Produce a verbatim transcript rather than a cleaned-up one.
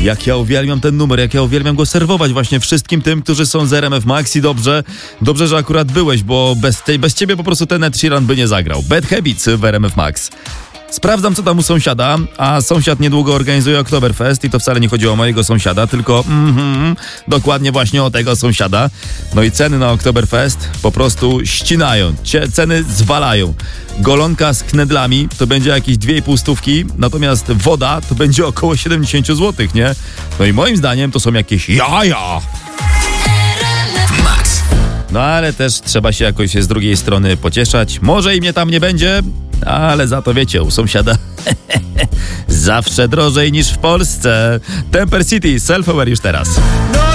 Jak ja uwielbiam ten numer, jak ja uwielbiam go serwować właśnie wszystkim tym, którzy są z R M F Max i dobrze, dobrze, że akurat byłeś, bo bez, tej, bez ciebie po prostu ten Ed Sheeran by nie zagrał. Bad Habits w R M F Max. Sprawdzam, co tam u sąsiada, a sąsiad niedługo organizuje Oktoberfest i to wcale nie chodzi o mojego sąsiada, tylko mm, dokładnie właśnie o tego sąsiada. No i ceny na Oktoberfest po prostu ścinają, Cie, ceny zwalają. Golonka z knedlami to będzie jakieś dwie i pół stówki, natomiast woda to będzie około siedemdziesiąt złotych, nie? No i moim zdaniem to są jakieś jaja. No ale też trzeba się jakoś z drugiej strony pocieszać. Może i mnie tam nie będzie, ale za to wiecie, u sąsiada zawsze drożej niż w Polsce. Temper City, Self-Aware już teraz.